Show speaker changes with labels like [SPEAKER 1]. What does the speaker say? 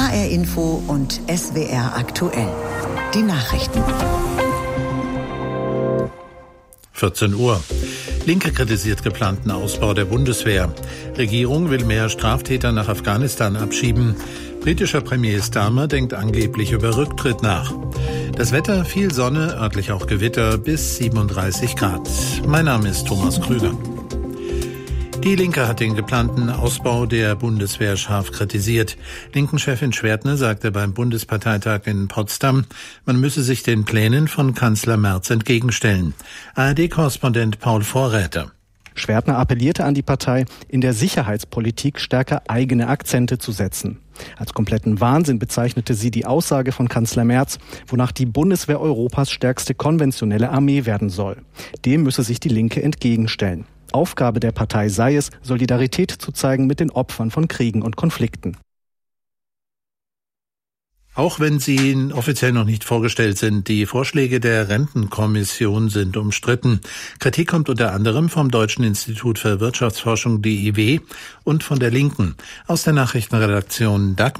[SPEAKER 1] HR Info und SWR aktuell. Die Nachrichten.
[SPEAKER 2] 14 Uhr. Linke kritisiert geplanten Ausbau der Bundeswehr. Regierung will mehr Straftäter nach Afghanistan abschieben. Britischer Premier Starmer denkt angeblich über Rücktritt nach. Das Wetter, viel Sonne, örtlich auch Gewitter, bis 37 Grad. Mein Name ist Thomas Krüger. Die Linke hat den geplanten Ausbau der Bundeswehr scharf kritisiert. Linken-Chefin Schwertner sagte beim Bundesparteitag in Potsdam, man müsse sich den Plänen von Kanzler Merz entgegenstellen. ARD-Korrespondent Paul Vorräter.
[SPEAKER 3] Schwertner appellierte an die Partei, in der Sicherheitspolitik stärker eigene Akzente zu setzen. Als kompletten Wahnsinn bezeichnete sie die Aussage von Kanzler Merz, wonach die Bundeswehr Europas stärkste konventionelle Armee werden soll. Dem müsse sich die Linke entgegenstellen. Aufgabe der Partei sei es, Solidarität zu zeigen mit den Opfern von Kriegen und Konflikten.
[SPEAKER 2] Auch wenn sie offiziell noch nicht vorgestellt sind, die Vorschläge der Rentenkommission sind umstritten. Kritik kommt unter anderem vom Deutschen Institut für Wirtschaftsforschung DIW und von der Linken. Aus der Nachrichtenredaktion Dagmar